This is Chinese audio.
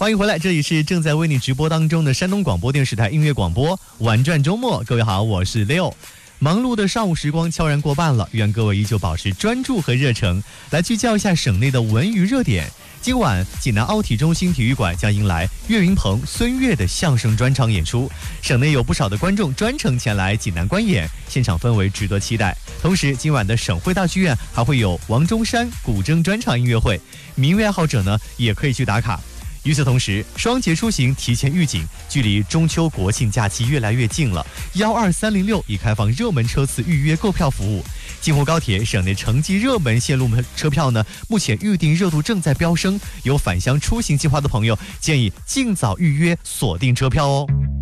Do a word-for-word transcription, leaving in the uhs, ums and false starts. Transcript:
欢迎回来，这里是正在为你直播当中的山东广播电视台音乐广播玩转周末。各位好，我是 Leo。忙碌的上午时光悄然过半了，愿各位依旧保持专注和热诚，来聚焦一下省内的文娱热点。今晚济南奥体中心体育馆将迎来岳云鹏、孙越的相声专场演出，省内有不少的观众专程前来济南观演，现场氛围值得期待。同时，今晚的省会大剧院还会有王中山古筝专场音乐会，民乐爱好者呢也可以去打卡。与此同时，双节出行提前预警，距离中秋国庆假期越来越近了。幺二三零六已开放热门车次预约购票服务。京沪高铁省内城际热门线路车票呢，目前预订热度正在飙升，有返乡出行计划的朋友建议尽早预约锁定车票哦。